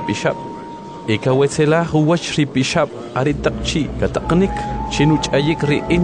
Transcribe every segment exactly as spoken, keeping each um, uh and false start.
ripishab. Eka wetzela huwach ripishab aritakchi kataqnik chinuch ayik ri'in.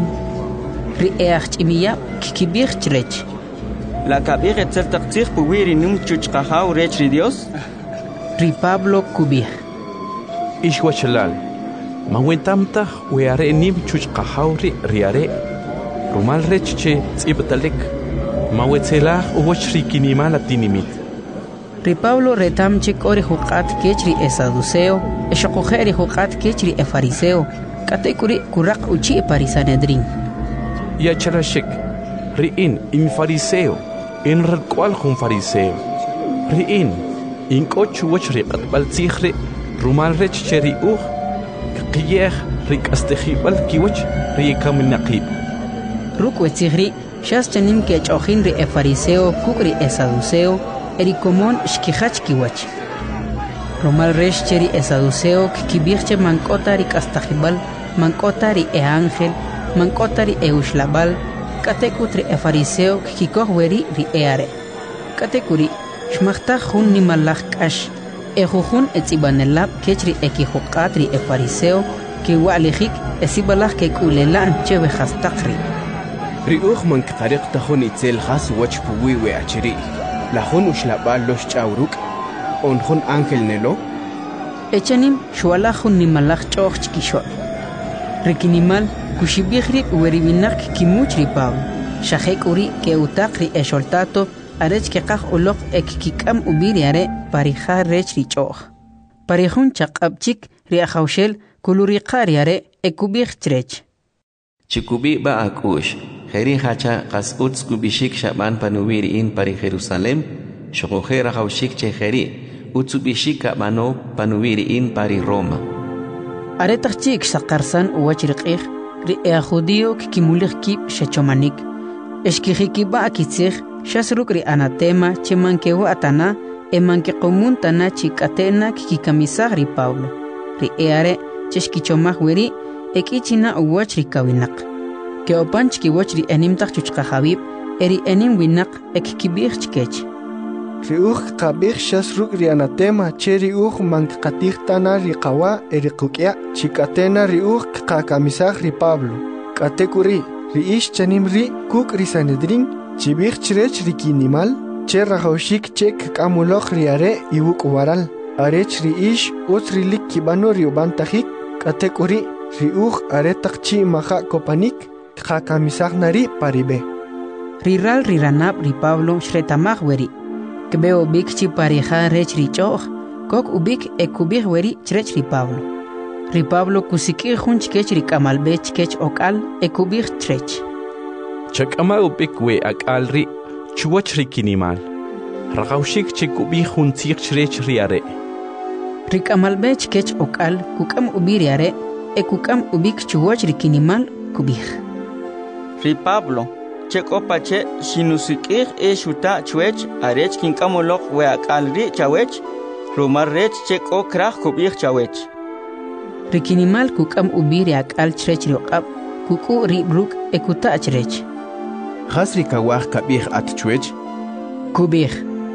Ri'each imiyab kikibir chrech. La kabir etzel taqtich puwiri num chuchqahaw rech ri Dios. Ri Pablo kubir. Ishwachalal. Mawentamta weare nim chuchqahaw ri riare. Rumal rech che tzibtalek. Mawetzela huwach rikinimal atinimit. Ri Pablo retam chikori huqat kechri e saduceo, e shokojeri huqat kechri e fariseo, katekuri kurak uchi e parisanedrin. Ya charashik, ri'in in fariseo, in radkwal hun fariseo. Ri'in, in kochu wach riqat baltzihri, rumal rech cheri uj, qiyeh rik astehibal kiwach rikam naqib. Ruk wetzihri, shas chanim kech ojin ri e fariseo, kukri e saduceo, eri común shkihach kiwach. Romal resh cheri e saduceo kibirche mankotari kastajibal, mankotari e ángel, mankotari e ushlabal, katekutri e fariseo kikohweri ri eare. Katekuri, shmachta hun ni malach kash, e jujun e tsibanelab kechri e kihuqatri e fariseo, ki wa'lijik e sibalach ke kulelan cheve hastakri. Ri uj man ktariq tahun itzel has wach puwi we achiri. La jun ushlabal los chauruk, on jun ángel nelo. Echanim shualajun ni malach choch chikishol. Rikinimal kushibihri ueribinak kimuchri pau. Shahek uri ke utakri e sholtato arech ke qaj ulok ek kikam ubiriare parija rech ri choch. Parijun chaqabchik ri ajaushel kuluriqariare ekubih trech. Chikubi ba akush. Kheri hacha qas uts kubishik shaban panuwiri in pari Jerusalem, shokohera haushik che kheri, utsubishika mano panuwiri in pari Roma. Aretachik sakarsan uwachriqih, ri e judío kikimulich kib shachomanik. Eshkihikiba akitzich, shasruk ri anatema che mankewa atana, e manke komuntana chikatena kikamisah ri Pablo. Ri eare cheshkichomah weri, ekichina uwachri que opanch ki wachri enim tachchuchqa habib eri enim winak ek kibir chkech ri uj qabih shasruk ri anatema cheri uj manqatih tana ri qawa eri qukya chikatena ri uj qakamisaj ri Pablo katekuri ri ish chanim ri kuk ri sanedrin chibih chrech ri kinimal che rajawshik chek kamuloj ri are iwuk waral arech ri ish utri lik kibano ri ubantajik katekuri ri uj aretaqchi maja kopanik Hakamisag nari paribe. Riral riranab ri Pablo shretamag weri. Kbeo bikchi parija rech ri choch. Kok ubik ekubig weri chrech ri Pablo. Ri Pablo kusiki hunch kech ri kamalbech kech okal ekubig trech. Chakama ubik we akal ri chuwach ri kinimal. Ragaushik chikubig hunchik chrech ri are. Ri kamalbech kech okal kukam ubiri are. Ekukam ubik chuwach ri kinimal kubig. Ri Pablo, cheko pache sinusikir e shuta chwech arech kinkamolok we akalri chawech, rumar rech cheko krach kubich chawech. Rikinimal kukam ubiri akal chrech riokab, kuku ri bruk ekuta achrech. Hasri kawach kabich at chwech? Kubich.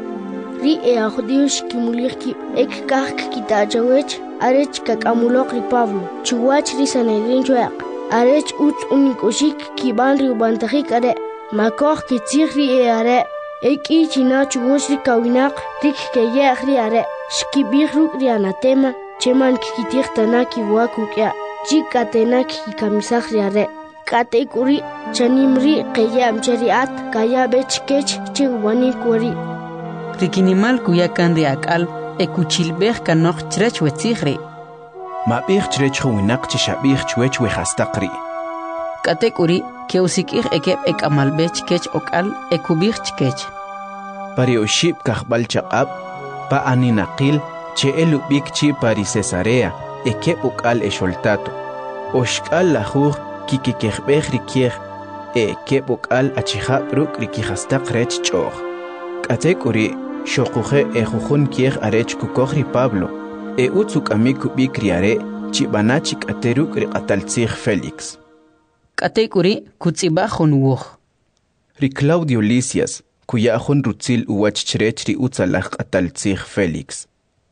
Ri e ajudiush kimuliki ek kak kita chawech, arech kakamulok ri Pablo, chuwach ri sanedrin chwek. Arech ut unikoshik kiban ri ubantajik are makoh kitzihri e are eki china chugoshri kawinak rik keye ri are shkibiruk ri anatema cheman kikitir tanaki wakukya chikatena kikamisah ri are katekuri chanimri keye amcheriat kaya bechkech chewani kuri Rikinimal kuyakan ri akal ekuchilbeh kanok chrech wetzihri Mabich chrech winak chishabich chwech we hastaqri. Katekuri keusikir ekep ek amalbech kech okal ekubich kech. Pari oshib kahbal chaqab pa aninaqil che elubik chi pari Cesarea ekep okal esholtato. Oshkal lahuj kikikehbech rikieh e ekep okal achihab ruk rikihastaq rech choh. Katekuri shokuhe e jujun kieh arech kukohri Pablo. E utsuk amiku bikriare chibanachik ateruk riqataltzig Felix. Katekuri kutzibajun wuj. Ri Claudio Lisias, kuya ajun rutzil uwach chrech ri utzalaj qataltzig Felix.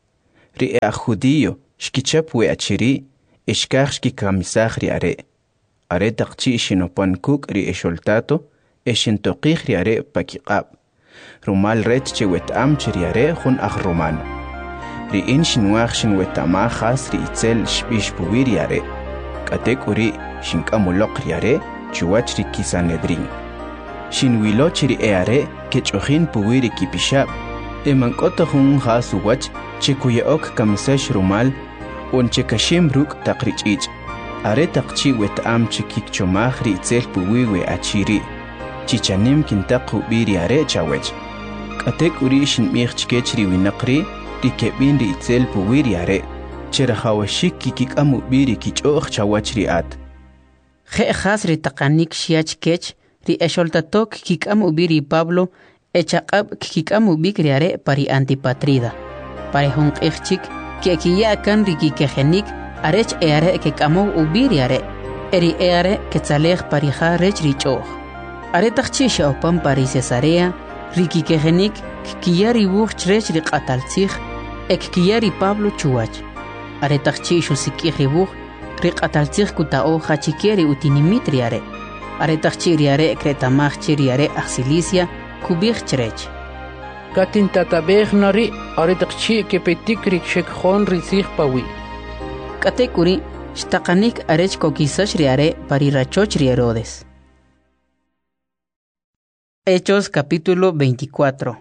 ri a judío shkichap we achiri ishkach shkikamisaj ri are are taqchi shinopan kuk ri esholtato eshintoqij ri are pakiqab rumal rech che wet am ri are jun aj romano ri in shinwaj shin wet ama khas ri itzel shbish puwir ri are katek uri shinkamuloq ri are chuwach ri kisanedrin shinwilo chiri e are kechojin puwir kipishab eman koto jun khas uwach chikuyaok kamisash rumal un chekashim ruk taqrichich are taqchi wet am chikik chomaj ri itzel puwi we achiri chichanim kintaqu biri are chawech katek uri shinmij chkech ri winaqri ri kebin ri itzel puwi ri are cherahawashik kikik amu biri kichoj chawach ri at khe khas ri taqanik shiach kech ri esholtatok kik amu biri Pablo echaqab kik amu bikri are pari antipatrida pare hon ichchik que kiya kan riki kejenik arech eare que kamo ubiri are eri eare que tzalej parija rech richo are tachchi shopam pari Cesarea riki kejenik kiya ribuch rech ri qataltzig ek kiya ri Pablo chuach are tachchi shusiki ribuch ri qataltzig kutao hachikeri utinimitri are are tachchi ri are kretamach chiri are axilicia kubich chrech Katin tatabej nari aritaqchi que petikrik shekjon risig pawi. Katekuri shtaqanik arech kokisash riare parirachoch Herodes. Hechos capítulo veinticuatro.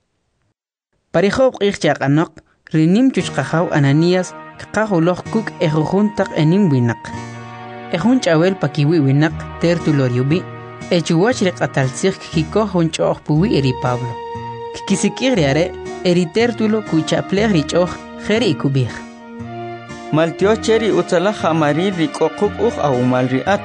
Parijob ichchaqanok rinim chuchqajaw Ananías qaqahuloq kuk ejujuntaq enim winak. Ejun chawel pakiwi winak tertulo yubi echuwach riqataltzig kikoj hunchoj puwi eri Pablo. Kisikiriare eritertulo kuchapleg richoch jeri kubig. Maltio cheri utzala jamari rikokuk uj au malriat.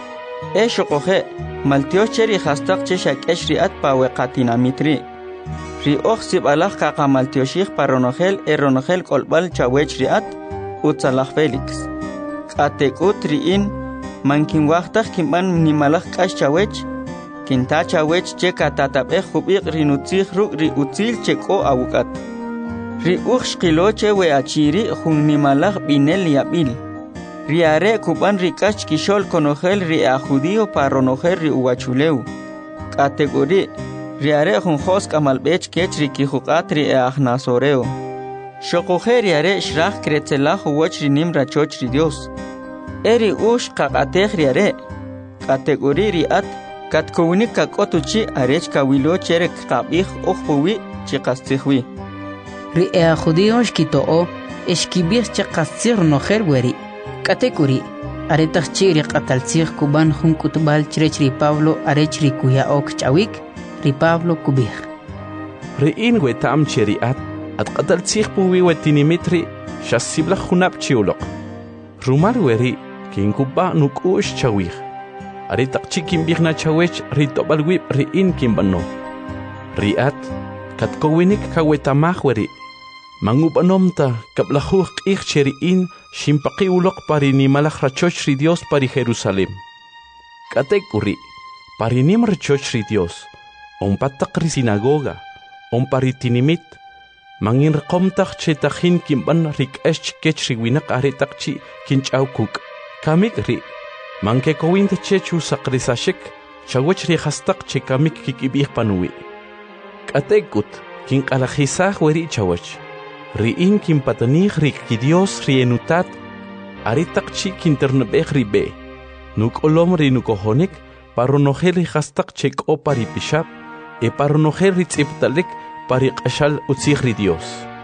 E shokoje maltio cheri hastaq cheshak eshriat paweqatina mitri. Ri oj sibalaj kaqa maltioshig paronogel eronogel kolbal chawech riat utzala Felix. Katekut riin mankin waqtaq kimban nimalaj kash chawech Kinta chawech cheka tatabej kubiq rinutzig ruk ri utzil cheko awukat. Ri uj shqiloche we achiri jun nimalaj binel yabil. Ri are kuban rikach kishol konogel ri a judío paronogel ri uwachuleu. Kategori ri are jun josk amalbech kech ri kijuqat ri a nasoreo. Shokoje ri are shraj kretzelaj uwach ri nimra choch ri Dios. Eri uj qaqatej ri are. Kategori ri at Katkunik kakotuchi arech kawilo cherek qabih okhwi chiqastihwi. Ri ea judío shkitoo eshkibih chiqastir nojer weri. Katekuri aretach chiri qataltzig kuban jun kutbal chrech ri Pablo arech ri kuya ok chawik ri Pablo kubih. Ri in wetam cheriat at qataltzig puwi wetinimitri shasibla khunab chiulok. Rumar weri kin kuba nukush chawik. Ari taqchi kimbigna chawech ritobal wip ri in kimbano. Riat kat kowinik kawetamaj weri. Mangubanomta kablajuj q'ij cheri in shimpaqi ulok pari nimalaj rachoch ri Dios pari Jerusalem. Katek uri pari nim rachoch ri Dios. On patak ri sinagoga. On pari tinimit. Mangin rekomtaj chetajin kimban rik esh kech ri winak ari taqchi kinchaw kuk. Kamik ri Manke kowinte chechu sakrisashik, chawech ri hastaq chekamik kikibih panuwi. Katekut, kin kalajisaj weri chawech. Ri in kin patanig ri kidios ri enutat, aritak chi kinternebej ri be. Nuk olom ri nukohonik, paronogel ri hastaq chek o pari pishap, e paronogel ri tziptalik pari qashal utzig ri Dios.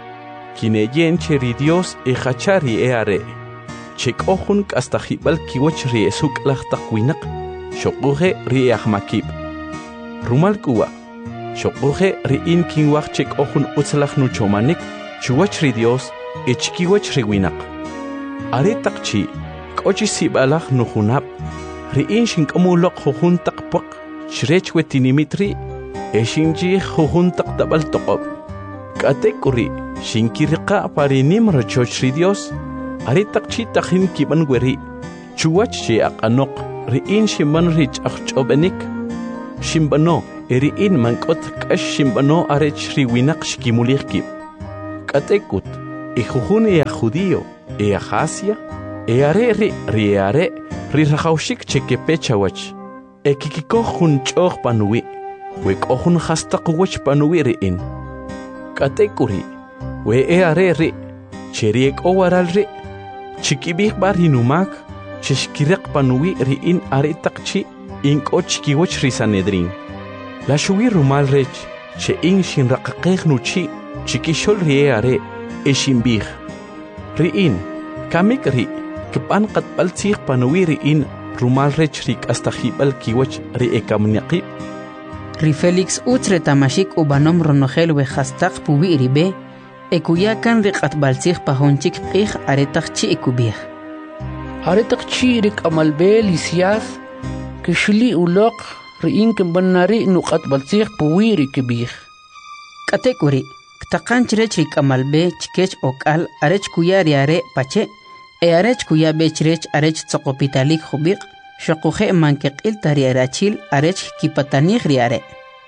Kineyen che ri Dios e hachari e are. Chek ojun hasta jibal kiwach ri esuk laj taqwinak, shokuje ri ahmakib. Rumal kuwa, shokuje ri in kinwach chek ojun utzlaj nuchomanik, chuwach ri Dios, e chkiwach ri winak. Are taqchi, kochi sibalaj nuhunab, ri in shinkamulok jujun taqpaq, chrech wetinimitri, e shinji jujun taqtabal toqob. Katekuri, shinkiriqa parinim rachoch ri Dios, Aritak chita hin kiban weri, chuwach chi aqanok, riin shimban rich achchobenik. Shimbano, eriin mankot kash shimbano arech riwinak shkimulikib. Katekut, e jujun e a judío e a jasia e are ri ri are ri rajaushik cheke pechawach e kikiko jun choch panuwi we kohun hastaq wach panuwi ri in katekuri we e are ri cheriek o waral ri chikibik bar hinumak chishkirek panuwi ri in are taqchi in kochki wach ri sanedrin la shuwi rumal rech che in shin raqaqeh nuchi chikishol ri e are e shimbih ri in kamik ri kpan qat baltikh panuwi ri in rumal rech rik astajibal kiwach ri ekamniqib ri Felix utre tamashik ubanom ronogel we hastaq puwi ribe ekuyakan ri qat baltikh pahonchik qih aretaqchi ekubih aretaqchi rik amalbe lisias kishli uloq ri in kbanari nuqat baltikh puwi ri kibih katekuri taqanch rech rik amalbe chikech okal arech kuyari are pache e arech kuya bechrech arech tsoqopitalik khubiq shaqoxe mankeqil tari arachil arech kipatanig riare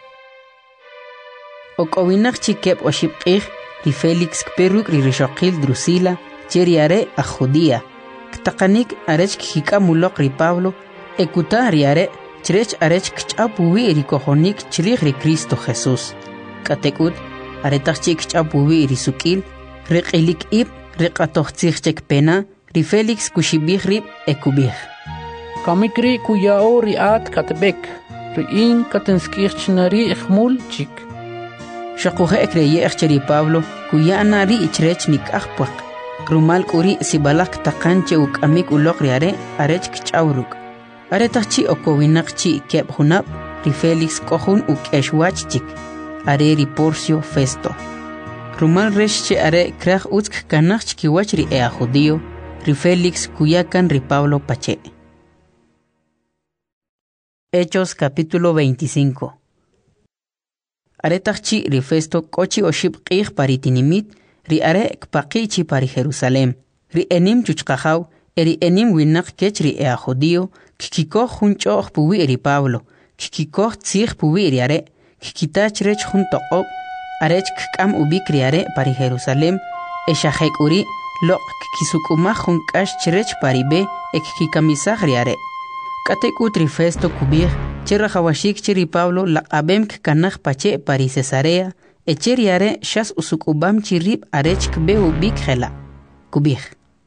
okowinaq chikep oshibqih ri Felix kperuk ri rishaqil drusila cheriare a judia taqanik arech kikamuloq ri Pablo ekuta riare chrech arech kchapuwi ri kojonik chrig ri Cristo Jesús katekut aretachik chapuwi ri sukil riqilik ib riqatoxtsikchek pena ri Felix kushibih ri ekubih kamikri kuyao ri at katbek ri in katenskirchnari khmul chik shaqohe ekreye ri Pablo kuyana ri ichrech nik ahpaq rumal kuri sibalak taqanche uk amik uloq riare arech kchawruk aretachi okowinaqchi keb hunab ri Felix kohun uk eshwach chik are ri Porcio Festo rumal resh are kraj utsk kanach kiwach ri e judío ri Felix kuyakan ri Pablo pache. Hechos capítulo veinticinco. Aretachchi ri Festo kochi oshib qih paritinimit ri are kpaqichi pari Jerusalem ri enim chuchqajaw eri enim winaq kech ri e judío kikiko junchoq puwi ri Pablo kikiko tzig puwi ri are kikitach rech jun toqob arech kam ubik ri are pari Jerusalem eshajek uri loq kisukuma jun kash chrech paribe ek kikamisaj ri are katekut ri Festo kubir cherra hawashik chiri Pablo laqabem kanaj pache pari Cesarea echeri are shas usukubam chirib arech kbe ubik khela kubir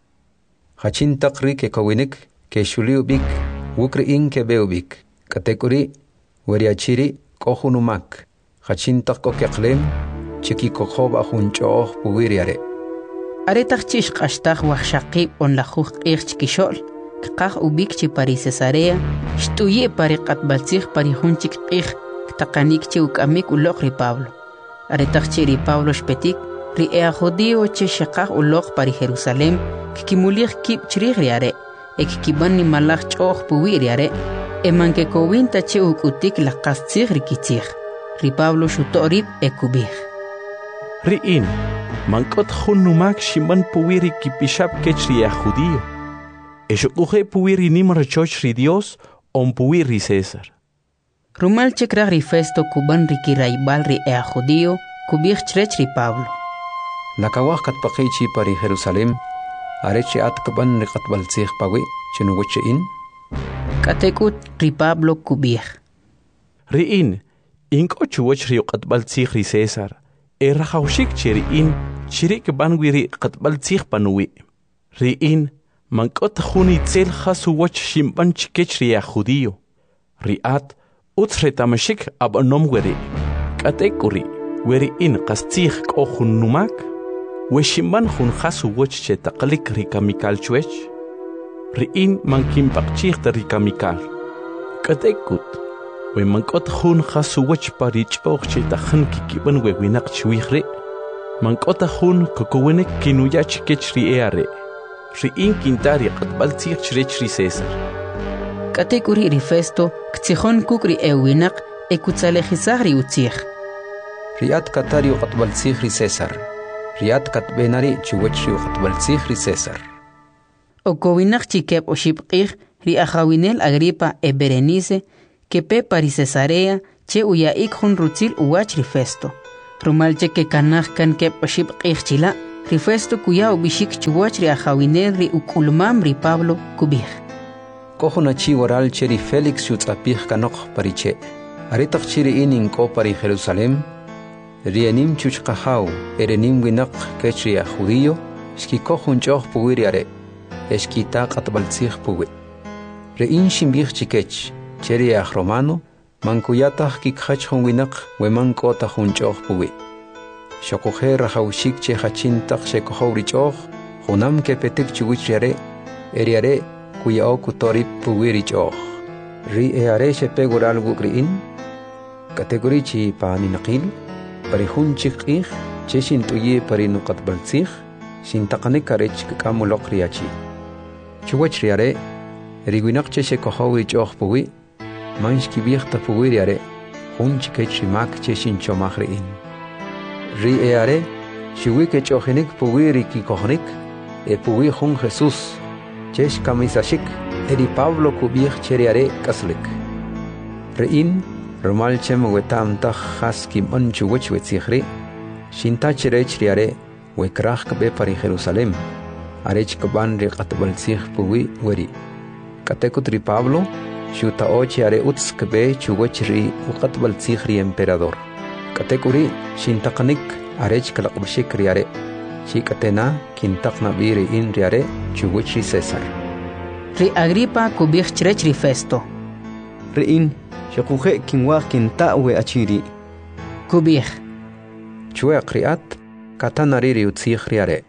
hachin taqri ke kowinik ke shuli ubik wukri in ke be ubik katekuri wariachiri kohunumak hachin taqko keqlem chiki kokhob ahunchoh puwiriare are taqchish qashtaq wahshaqib on la khuq ich kishol qaq ubik chi pari Cesarea shtuye pari qatbalsig pari hunchik qih taqanik chi ukamik uloq ri Pablo are taqchi ri Pablo shpetik ri e judío che shaqaq uloq pari Jerusalem kimulig kib chrig ri are ek kiban ni malach choh puwiri are eman ke kowinta che ukutik la qastig ri kitig ri Pablo shutorib ekubih ri in mankot khunumak shimban puwiri kipishab kechri a judío eshuquje puwiri nimra choch ri Dios on puwiri César rumal chekra ri Festo kuban ri kiraibal ri e judío kubih chrech ri Pablo nakawah katpaqichi pari Jerusalem arechi atkaban ri qatbalsig pawi chinuwache in katekut ri Pablo kubih ri in inko chuwach ri qatbalsig ri César e rajawshik chiri in chirik banwiri qatbalsig panuwi ri in mankot khuni tsel khasu wach shimban chikech ri a judío ri at utsre tamashik abanom weri katekuri weri in qastig kohun numak we shimban khun khasu wach che taqlik ri kamikal chwech ri in mankim paqchig ri kamikal katekut we mankot khun khasu wach parich och che takhn kikiban we winaq chwihre mankot khun kokowenek kinuyach kech ri eare ri in kintari qatbal tsig chrech ri César katekuri ri Festo ktsikhon kukri ewinaq ekutsalekhizar ri utzig riat katari qatbal tsig ri César riat katbenari chuwach ri qatbal tsig ri César okowinaq chikep oshibqih ri ajawinel Agripa e Berenice que pe pari Cesarea che uya ik hun rutzil uwach ri Festo rumal che ke kanaj kan kep oshibqih chila ri Festo kuya ubishik chuwach ri ajawinel ri ukulmam ri Pablo kubij. Kohuna chi waral cheri Felix yutzapij kanok pariche. Aritak chiri inin ko pari Jerusalem. Rienim chuchqahaw erenim winak kechri a judío. Shki kohun choh puwiri are. Eshki ta qatbaltzij puwi. Rein shimbij chikech cheri a romano. Mankuyatah kikhach hun winak weman kota hun choh puwi. Shokohe rahawshik che hachin tak shekohori choh. Hunam ke petik chuwichare. Eriare kuyao kutorip puwiri choh. Ri eare shepegural gukriin. Kategori chi pa ninaqil. Parihun chikih. Cheshin tuye parinukat baltzih. Sintakanik karech kakamulok riachi. Chuwach riare. Riguinak che shekohori choh puwi. Manshki viechta puwiri are. Hun chikech rimak cheshin chomach riin. Ri eare. Shiwike chohinik puwiri ki kohnik. E puwi hun Jesus. Chesh kamisashik, eri Pablo kubich cheriare kaslik. Rein, romal chem wetam tach has kim onchu wech wetsichri, shinta cherech riare, wekrach kabe pari Jerusalem, arech kaban re katbalsich puwi weri. Katekut ri Pablo, shuta ochi are uts kabe chuwech ri ukatbalsich ri emperador. Katekuri, shintakanik, arech kalakbashik riare. Chikatena kintak nabiri in riare chuguchi César. Ri Agripa kubich chrech ri Festo. Ri in shakuje kinwa kinta we achiri. Kubich. Chue kriat katanari ri utzich riare.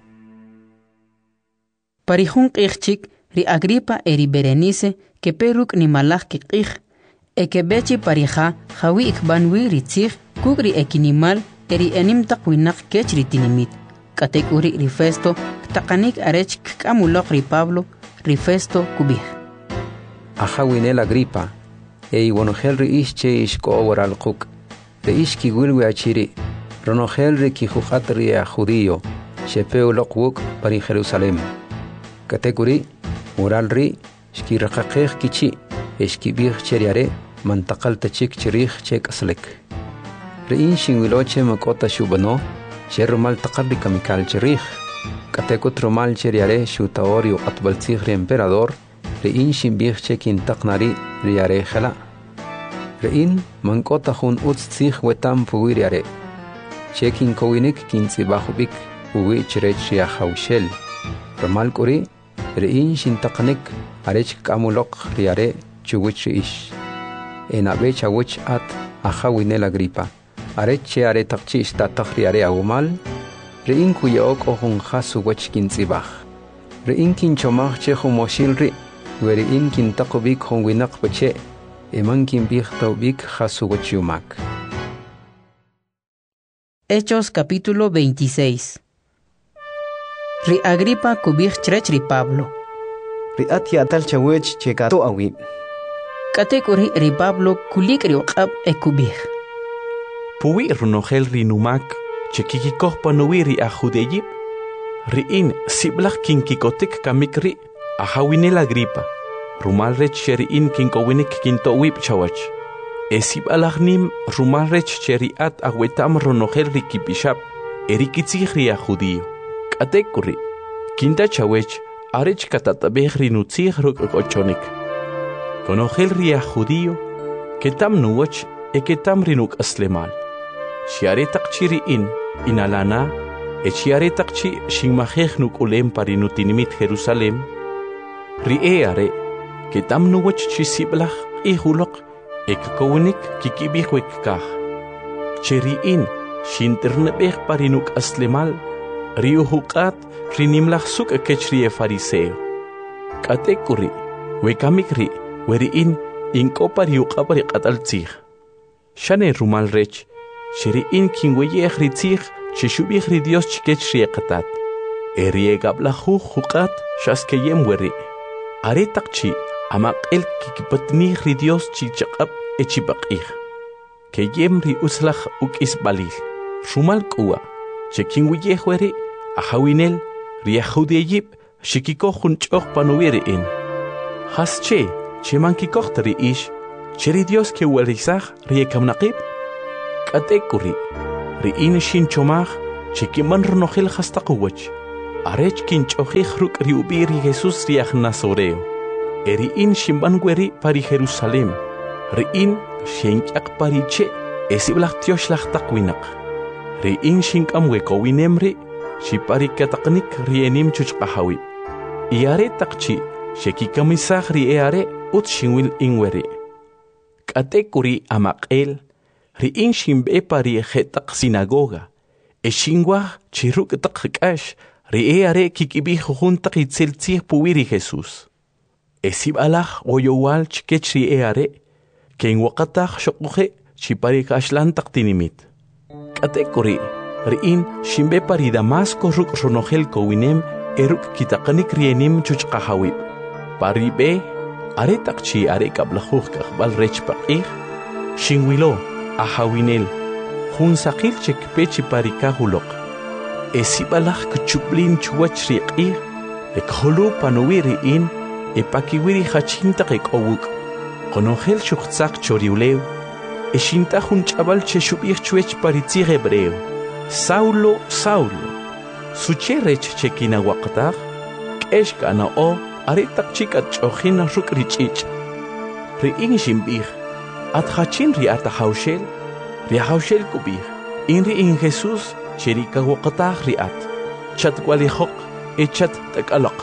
Parihun kichik ri Agripa eri Berenice que peruk ni malach kikich e que bechi parija jawi ikbanwi ri tzich kugri ekinimal eri enim takwinak kech ri tinimit. Katek uri ri Festo, takanik arech kamulok ri Pablo, ri Festo kubih. Ajawinel Agripa, e iwonogel ri ische ishko waral kuk, re ishki wilwi achiri, ronogel ri kijuhat ri a judío, shepeu lokwuk pari Jerusalem. Katek uri, waral ri, shki rakakech kichi, eshki bih cheriare, mantakal tachik chirich chek aslek. Re inshin wiloche makota shubano, Chermal taqarri kamikal cherij. Katekut romal cheriare shutaorio atbaltzig ri emperador. Rein shimbig chekin taqnari riare jala. Rein mankota hun utzig wetam puwiriare. Chekin kowinik kintzibahubik uwi cherech ria haushel. Romal kuri rein shintaqnik arech kamulok riare chuwich ish. Enabech awich at ajawinel Agripa. Areche are takchi ista takhriare awmal rein kuyok ohun khasu wach kinzibah rein kin chomach che khumoshilri werin kin taqbik hon winak bache eman kin bih tawbik khasu wach yumak. Hechos capítulo veintiséis. Ri Agripa kubich chrech ri Pablo. Ri atia tal chawech chekato awi. Katekuri ri Pablo kulik ri uqab e kubich. Puwi runogel rinumak, chekikikoh panuwiri a judeyip, riin siblach kinkikotik kamikri, a hawinel Agripa, rumalrech cheriin kinkowinik kintowip chawach. Esib alachnim rumalrech cheriat awetam runogel rikipishap, erikitzihri a judío. Katekuri, kinta chawech, arech katatabeh rinutzih rukochonik. Konogel ria judío, ketam nuwach, eketam rinuk aslemal. Shiare takchiri in inalana e shiare takchi shingmajeh nuk ulem parinutinimit Jerusalem rieare que tam nuwach chisiblach i hulok ek kowenik kikibihwek kah cheri in shinternebeh parinuk aslemal riuhuqat rinimlach suk ekechri fariseo katekuri wekamikri weri in inkopariuqapari qataltzih shane rumal rech Sheri in kinweye echritzich, chishubich ri Dios chikech riekatat. Eriegab la hu hukat, shaskeyem weri. Are takchi, amak el kikipatni ri Dios chichakab echibakich. Keyem ri uslach uk isbalil. Shumal kuwa, chekinweye weri, ahawinel, ri ahudeyib, shikiko hunchoch panuwiri in. Hasche, cheman kikochtari ish, cheri Dios ke werizach riekamnaqib. Katekuri, riin shin chomach, chikiman ronojel hastakuwach. Arech kinchoji ruk riubiri Jesús riach Nazoreo. Eriin shimban gweri pari Jerusalem. Riin shenyak pariche esiblach tioslach takwinak. Riin shinkam wekowinemri shipari kataknik rienim chuchqahawib. Iare takchi shekikamisah rieare ut shinwil inweri. Katekuri amaqel riin shimbe pari jetak sinagoga. Eshingwa chiruk takkash rieare kikibi juntak itzeltzih puwiri Jesús. Esibalach oyowal chikech rieare ken wakatach shokuje chipari kashlan taktinimit. Katekuri riin shimbe pari Damasco ruk ronogel kowinem eruk kitakanik rienim chuchqahawib. Pari be are takchi are kablajuj kakbal rech paqih shingwilo ahawinel jun sakil chekpe chipari kahulok. Esibalach kuchublin chuwach riqih ekholu panuwi riin epakiwiri hachinta ekowuk. Konogel shuchtzak choriulew eshinta jun chabal cheshubih chuech paritzih hebreo. Saulo, Saulo, sucherech chekina waqtaq, k'eshkana o, aritak chikat chojina ruk richich. Riin shimbih, atjachin ri atahaushel, ri haushel kubih, in ri in Jesús, cherika waqtaq riat, chat walihok, echat takalok.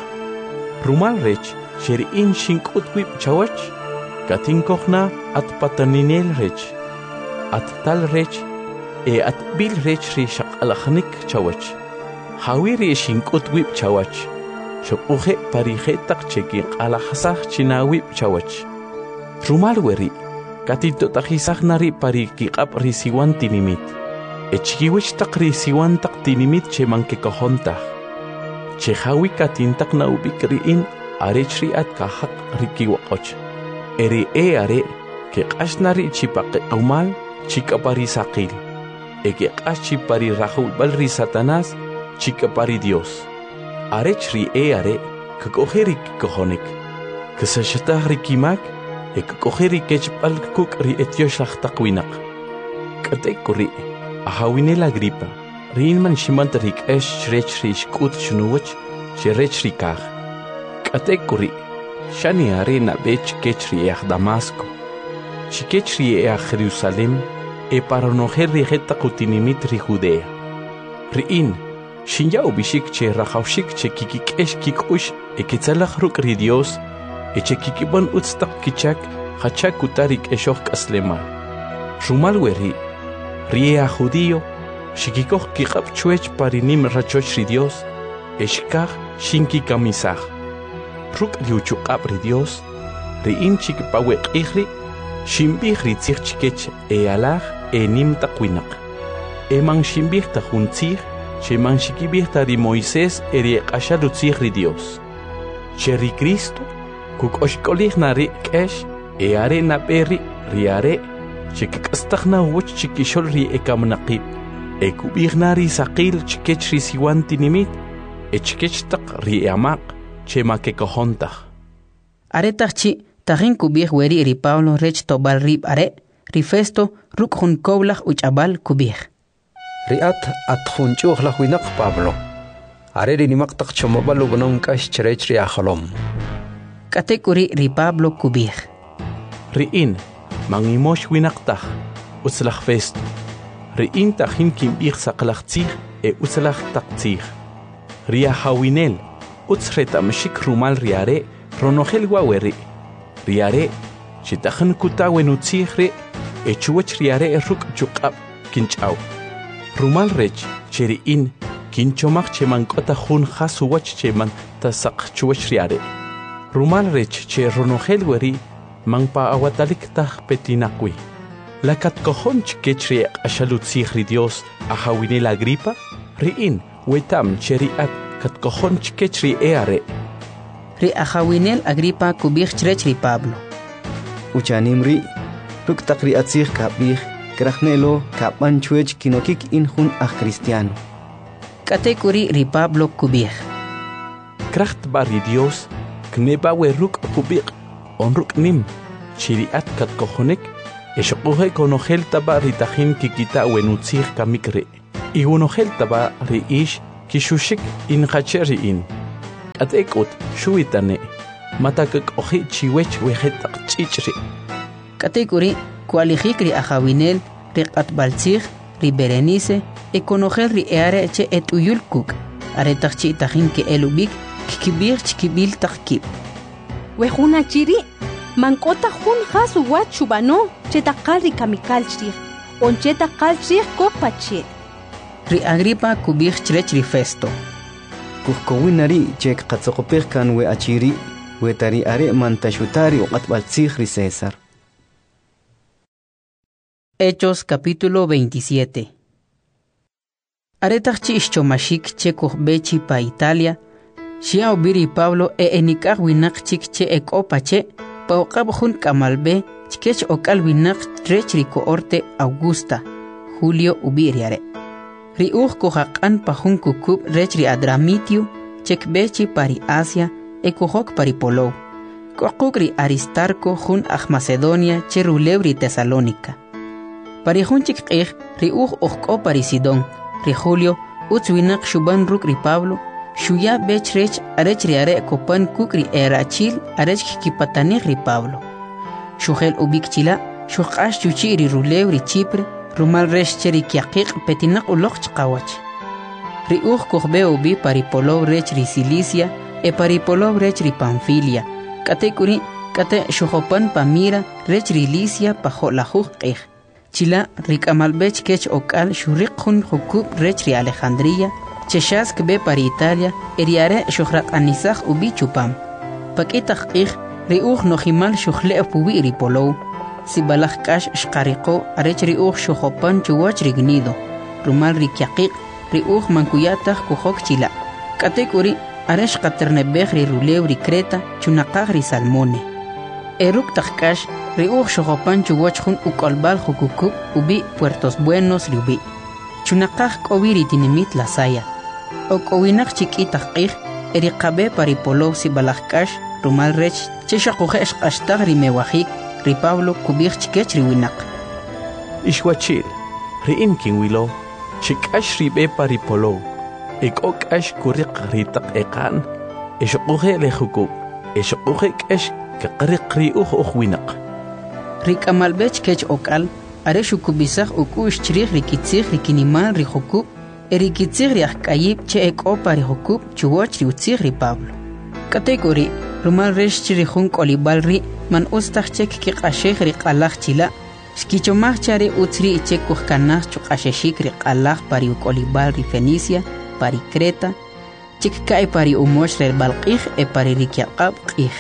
Rumal rech, cherin shinkut wip chawach, katinkochna at pataninel rech, at tal rech, e at bil rech ri shaq alakhnik chawach. Hawiri shinkut wip chawach. Shopuje parije tak cheki alahasach china wip chawach. Rumal weri, katito takhisach nari pari kiqap risiwan tinimit. Echkiwich tak risiwan tak tinimit che manke kohontah. Che hawi katintak na ubik riin arech ri at kahak rikiwakoch. Eri e are ke kashnari chipake umal chika pari sakil. Eke qashi pari rahul balri Satanás chica pari Dios. Arech ri e are que cogerik cojonik. Que se shatahri kimak e que cogerik echpal kuk ri etioslach takwinak. Katekuri ahawine la gripa. Rinman shimantarik esh shrech ri shkut chunuwach shrech ri kach. Katekuri shani arena bech kech ri ech Damasco. Chikech ri ech Jerusalem. E para nojer rijeta kutinimit ri Judea. Riin, shinja ubishik che rajawshik che kikikesh kikush e ketzalach ruk ri Dios e che kikibon utstak kichak hachak kutarik eshok aslemal. Rumal weri, rie a judío, shikikoch kikap chuech parinim rachoch ri Dios, eshkach shinki kamisach. Ruk ri uchukap ri Dios, riin chikipawek ihri, shimbih ri tzich chikech e alach enim takwinak. Eman shimbih ta juntzih, cheman shikibih ta ri Moisés eri qashalutzih ri Dios. Cheri Cristo, kuk oshkolih na ri kesh, e are na peri ri are, chikikastach na wuch chikishol ri ekamnaqib, e kubih na ri sakil chikech ri siwan tinimit, e chikech tak ri amaq, chema ke kohontach. Are takchi, tahin kubih weri ri Pablo rech tobal rib are, ri Festo ruk jun koblach uchabal kubih. Riat at junchuch la huinak Pablo. Are ri nimaktak chomobal ubnong kash cherech ri acholom. Katekuri ri Pablo kubih. Riin, mangimosh winaktach, uslach Festo. Riin tahin kimbih saklachtzih e uslach taktzih. Ria hawinel, utsreta meshik rumal riare, ronogel waweri. Riare, chitahan kutawen utzihre, e chuwach riare e ruk chukab, kinchaw. Rumal rech, cheriin, kinchomak cheman kota jun hasuwach cheman tasak chuwach riare. Rumal rech che ronogel weri, man pa awatalik tah petinakwi. Lakat kohon chkech riek ashalutzihri Dios ahawine la gripa, riin, wetam cheriat kat kohon chkech ri eare. Ri ahawinel Agripa kubih chrech ri Pablo. Uchanimri, ruk takri atzih kapih, krachnelo kapan chuech kinokik in jun ah cristiano. Katekuri ri Pablo kubih. Kracht bari Dios, kneba we ruk kubih, on ruk nim, chiriat kat kohonek, eshokohe konogel tabari tahin kikita wenutzih kamikre. Igunojel taba riish kishushik in khacheri in. Atekut shuitane. Matakak oji chiwech wejetak chichri. Katekuri kualijikri ajawinel riqat balzig ri Berenice ekonojel ri eare che etuyulkuk aretachchi tajin ke elubik kikibir chikibil takib. Wejuna chiri mankota jun hasu wat chubano chetakal ri kamikal chri on chetakal chri kopache. Ri Agripa kubir chrech ri Festo. Kuhkowinari chek qatzokopirkan we achiri we tari are mantashutari uqat balzig ri César. Hechos capítulo veintisiete. Aretachchi ischomashik che kuhbechi pa Italia, xia obiri Pablo e enikaj winaqchik che ekopache, pa oqab jun kamalbe, chkech okal winaq trech ri cohorte Augusta, Julio ubiriare. Ri uj kuhaqan pa jun kukub rech ri Adramitio, chekbechi pari Asia, e kuhok pari Polo. Kuhkuk ri Aristarco jun aj Macedonia che rulew ri Tesalónica. Pari junchik qih ri uj uqko pari Sidón, ri Julio utzwinak shuban ruk ri Pablo, shuya bech rech arech ri are kopan kuk ri erachil arech kipatanik ri Pablo. Shugel ubik chila, shuqash chuchi ri rulew ri Chipre, rumal resh cheri kiaqiq petinak uloq chqawach. Ri uj kuhbe ubi pari Polo rech ri Cilicia, e pari Polo rech ri Panfilia, kate kuri kate shuhopan pamira rech ri Licia pa jolajuj qih. Chila rikamalbech kech okal shuriqun hukub rech ri Alejandría, cheshas kbe para Italia, eriare shuhraq anisaj ubi chupam. Pakitaq qih ri uj nojimal shuhle pubi ri Polo, si balaj kash shqariqo arech ri uj shuhopan chuwach ri Gnido, rumal ri kiaqiq ri uj mankuyataq kuhok chila. Katekuri aresh qaternebej ri rulew ri Creta chunaqaj ri Salmone. Eruk taqkash ri uj shuhopan chuwach jun ukolbal jukukub ubi Puertos Buenos ri ubi. Chunaqaj k'owi ri tinimit la Saya. Ok'owinaq chik'itaq qih eri qabe pari Polo si balajkash rumal rech che shaquje shqashtaq ri mewajik ri Pablo kubij chikech ri winaq. Ishwachil, ri inkin wilo, chikash ri be pari Polo, ek'okash kuriq ri taq eqan, eshquje le jukub, eshquje k'esh kaqriq ri uj uj winaq. Ri kamalbech kech okal, are shukubisaj ukush chrij ri kitzij ri kinimal ri jukub, eri kitzij ri ajkayib che ek'opa ri jukub chuwach ri utzij ri Pablo. Katekuri, rumal resh chiri jun kolibal ri man ustaj chek kiqashej ri qalaj chila, shkichomaj chari utzri ichek kuhkanaj chuqasheshik ri qalaj pari ukolibal ri Fenicia, pari Creta, chek kai pari umosh ri balqij e pari ri kiaqab qij.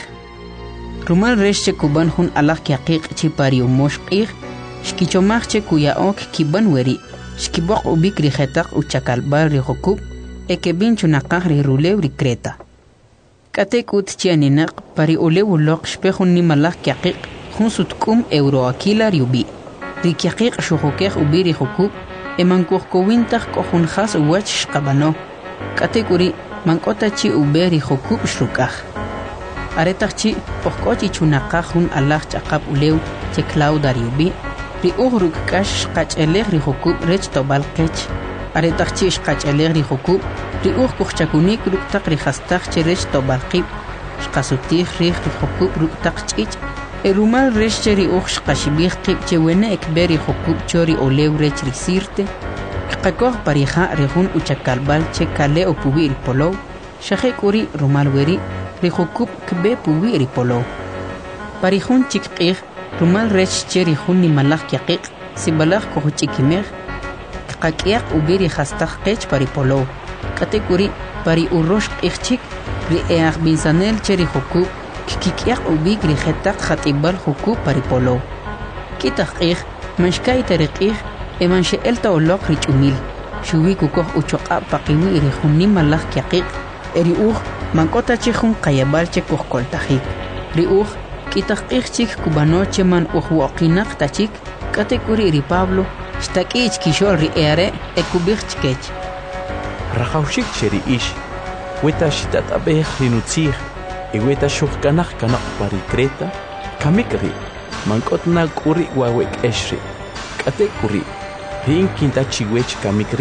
Rumal resh che kuban jun alaj kiaqiq chi pari umosh qij, shkichomaj che kuyaok kiban weri, shkiboq ubik ri jetaq uchakalbal ri jukub, e kebin chunaqaj ri rulew ri Creta. Katek ut chianinaq pari ulew uloq shpejun nimalaj kiaqiq jun sutkum euroakila ri ubi. Ri kiaqiq shuhukej ubi ri jukub, e mankuhkowintaj kohun jas uwach shqabano. Katek uri mankota chi ube ri jukub shrukaj. Aretaq chi pohkochi chunaqaj jun alaj chaqab ulew che Clauda ri ubi, ri uj rukkash shqach'elej ri jukub rech tobal qech. Aretaq chi shqach'elej ri jukub, ri uj kuhchakunik ruktaq ri jastaq che rech tobal qib, shqasutij rij ri jukub ruktaq ch'ich, e rumal rech che ri uj shqashibij qib che wene ekbe ri jukub cho ri olew rech ri Sirte, qakoj parija ri jun uchakalbal che kale o pubi ri Polo, shajek uri rumal weri ri jukub kbe pubi ri Polo. Pari jun chik qij, rumal rech che ri jun nimalaj kiaqiq, si balaj kuhuchikimej, qak'iaq ubi ri jastaq qech pari Polo. Katek uri pari urosh q'ijchik ri eaj binsanel che ri jukub, kikik'iaq ubik ri jetaq jat'ibal jukub pari Polo. Kitaq q'ij, manxkayta ri q'ij, e manxe'elta oloq ri ch'umil, xuwi kukoj uchoq'ab paqiwi ri jun nimalaj kiaqiq, e ri uj mankota che jun qayabal che kujkoltajik. Ri uj kitaq q'ij chik kubano che man uj woqinaq tachik, katek uri ri Pablo, shtak'ich kixol ri eare e kubij chkech. Rajawshik cheri ish, weta shitat'abej ri nutzij, e weta shuhkanaj kanaq pari Creta, kamik ri, mank'otna k'uri wawek eshri, k'atek uri, ri inkinta chiwech kamik ri,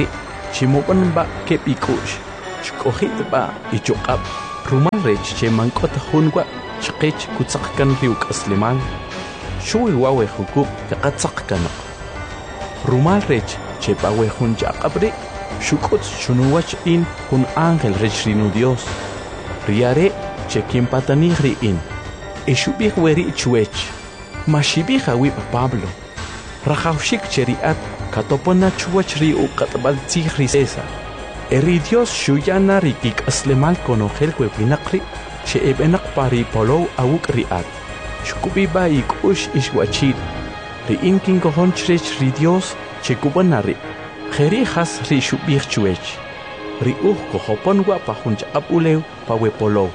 chimoban ba ke pikush shkohit ba ichuqab rumal rech che mankot hunwa chqech kutsaqkan riuk asliman shui wawe hukub qaqatsaqkan rumal rech che bawe hun jaqabri shukut shunuwach in hun ángel rech rinu Dios riare che kimpatani riin ishubih weri chuech mashibih awi Pablo rajawshik cheriat katopona chuwach ri uqatbal tigri César eri Dios shuyana rikik aslemal konogel kwepinaqri che ebenak pari polo awuk riat shukubi ba ikush ishwachid ri inkin kohon chrech ri Dios che kubanari kheri khas ri shubih chuech ri uh kohopon wa pahunch abulew pawe polo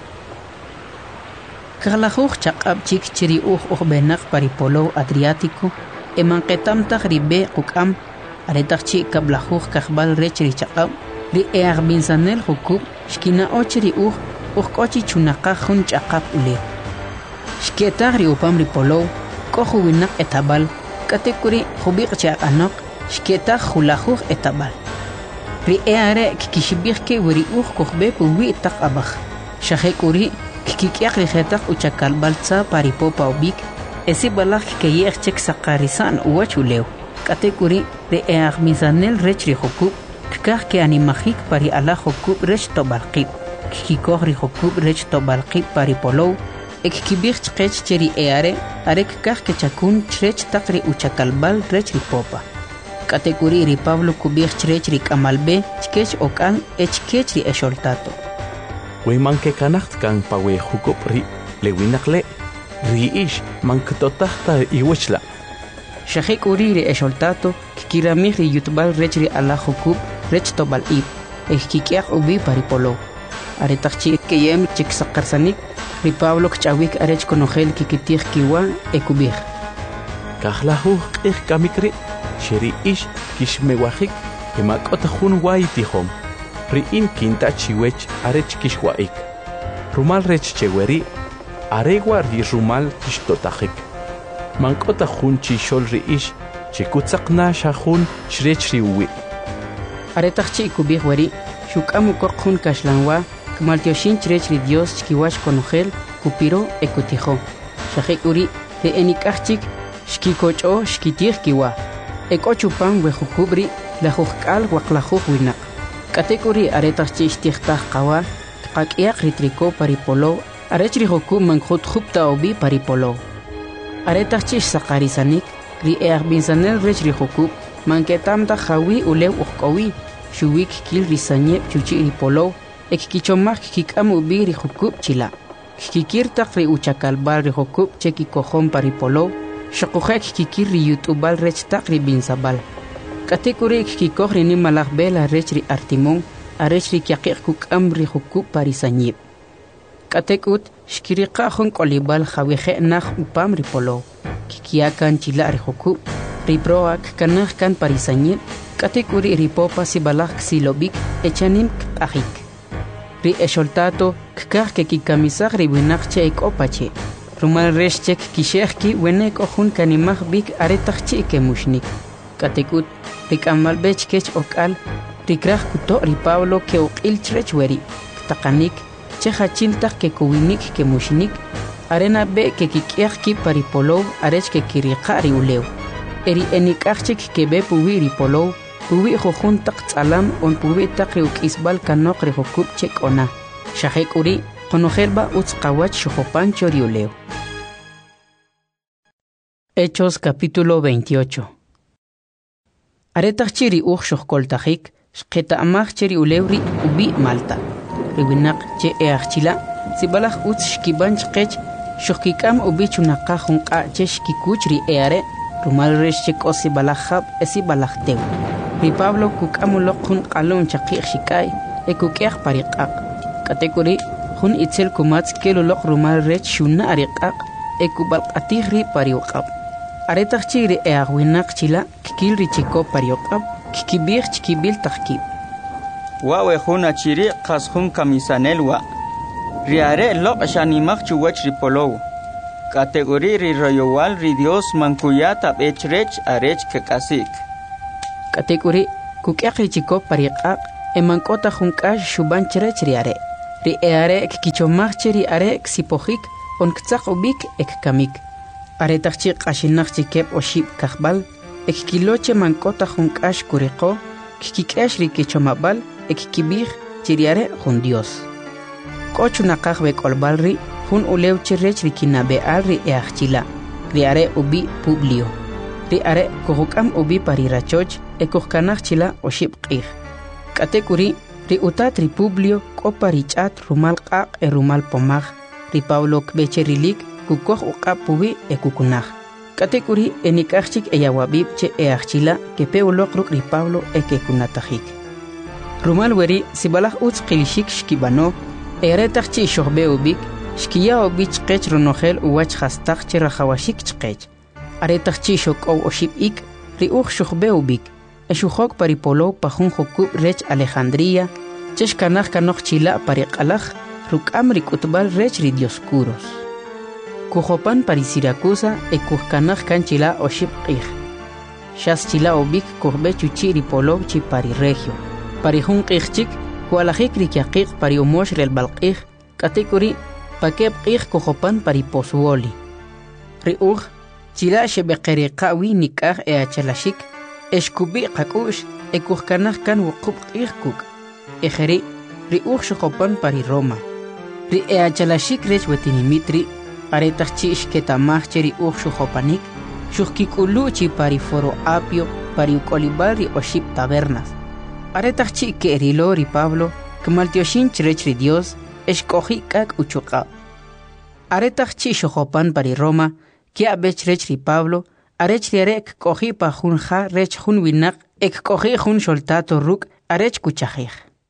Karlahuch chaqab chik chiri uh uh benak pari polo Adriático eman qetam taghribe qukam aretaq chi kablahuch kahbal rechri chaqab ri ear binsanel hukub shkina ochri uh uh kochi chunaqa hun chaqab ule shketagri upam ri polo kohu winak etabal katekuri khubiq chaqanaq shketag khulahuch etabal ri eare kikishibih ke wiri uh kohbe wi taqabakh shahekuri kikik rihetak uchakal balsa paripopa ubik esi balak ke yechek sakarisan uachuleu katekuri de eag misanel rechri hokub kikah ke animahik pari ala hokub rech tobalqib kikikohri hokub rech tobalqib pari polo ekibich chqech cheri eare are kikah ke chakun chrech takri uchakal bal rechri popa katekuri ri Pablo kubich rechri kamalbe chkech okal echkechri esholtato we manke kanacht kan pawe hukub ri lewinakle ri ish mankototahta iwachla shahik uriri esholtato kikiramih ri yutbal rechri ala hukub rech tobal ib ekikiak ubi paripolo aretachchi keyem chiksaqarsanik ri Pablo kchawik arech konogel kikitih kiwa ekubih kahlahu qih kamikri sheri ish kishmewahik kemakot hun wai tihom ri in kinta chiwech arech kishwaik rumal rech cheweri aregwa ri rumal kishtotajik mankota hun chishol ri ish chikutsaqna shahun shrech riwi aretachchi kubih weri shukamu korkhun kashlanwa kmaltioshin chrech ri Dios chkiwash konogel kupiro ekutijo shahikuri de enikachik shkikocho shkitih kiwa ekochupan wehukubri la hukal waqlahuq winak katekuri aretachchi istihtaj qawa qaqiaq ritriko paripolo arechri hoku mankhut khupta obi paripolo aretachchi saqarisanik ri erbinsanel rechri hoku manketamta khawi ulew uqowi shuwik kil risanye chuchi ripolo ekkichomaj kikam ubi ri hoku chila kikirta ri uchakal bal ri hoku cheki kohon paripolo shaqohek kikir ri yutubal rech taqri binsabal katekuri kikokri ni malak bela rechri artimon arechri kyaqiq kuk amri hukub parisanyib katekut shkiriqa hon kolibal khawihe nah upam ripolo kikiakan chila ri hukub riproak kanah kan parisanyib katekuri ripopa sibalak silobik echanim ahik ri esholtato kkah ke kikamisag ri winaqche ekopache rumal reshchek kishehki wenek ohun kanimah bik aretachchi ke mushnik katekut rikamal bech kech okal rikrah kuto ri Pablo ke okil chrech weri taqanik chehachiltak ke kuwinik ke mushnik arena be ke kikiah ki paripolo arech ke kiriqa ri ulew eri enikachik ke be puwi ri polo puwi khokhun taq tsalam on puwi taqri ukisbal kanok ri hokub chek ona shahekuri konojelba utzqawach shopan choriulew. Hechos capítulo veintiocho. Aretachiri uch shokoltajik, shketa amachiri ulewri ubi Malta. Riwinak che eachila, sibalach utz shkiban chkech, shokikam ubi chunakahun ka che shkikuchri eare, rumal reshchek o sibalachab esibalachtew. Ri Pablo kukamulokun kalun chakik shikai, ekukeach pariqak. Katekuri, hun itzel kumatz kelulok rumal rech shuna ariqak, ekubal atihri pariuqab. Aretachiri eagwinak chila kikilri chiko pariokab kikibir chikibil takib wawe huna chiri qas hun kamisanelwa riare lok shanimak chuwach ripolo kategori ri royowal ri Dios mankuyata bechrech arech kekasik kategori Kukyaqi chikop pariqaq emankota junkash shuban cherech riare. Ri eare kichomach ri are ksipojik on ktsaq ubik ek kamik. Are tachchi qashinaq chikep oshib kahbal ek kiloche mankota junkash kuriqo kikikesh ri kichomabal ek kibig chiriare jun Dios. Kochunaqaq bekolbalri jun ulew chirech ri kinabeal ri eachila. Ri are ubi Publio. Ri are kuhukam ubi parirachoch ekujkanaq chila oshib qij. Katekuri ri utat ri Publio koparichat rumal qaq e rumal pomaj. Ri Pablo kbecherilik kukoj uqab pubi e kukunaj. Katekuri enikachik eyawabib che eachila que peuloq ruk ri Pablo e que kunatajik. Rumal weri sibalaj utz qilishik shkibano eretach chi shohbe ubik shkiya ubich qech ronogel uwach khastaq chi rajawashik chqech. Aretach chi shok o oshib ik ri uj shohbe ubik eshuhok paripolo pajun jokub rech Alejandría chesh kanaj kanoj chila pariqalaj rukam ri kutbal rech ri Dioscuros. Kujopan pari Siracusa e kujkanaj kanchila oshib qij. Shas chila ubik kujbe chuchi ri polo chi pari regio. Pari jun qijchik kualajik ri kiaqiq pari umosh rel balqij katekuri pakeb qij kujopan pari posuoli. Ri uj chila shebeqeriqawi nikaj e achalashik eshkubi qakush e kujkanaj kan wuqub qij kuk. Ejeri ri uj shokopan pari Roma. Ri e achalashik rech wetinimitri aretach chi ishketamaj cheri uj shujopanik shujkikulu chi pari foro apio pari ukolibal ri oshib tabernas. Aretach chi kerilo ri Pablo kmaltioshin chrech ri Dios eshkoji kak uchuqa. Aretach chi shojopan pari Roma kia bech rech ri Pablo arech ri arek koji pa jun ja rech jun winak ek koji jun soltato ruk arech kuchajij.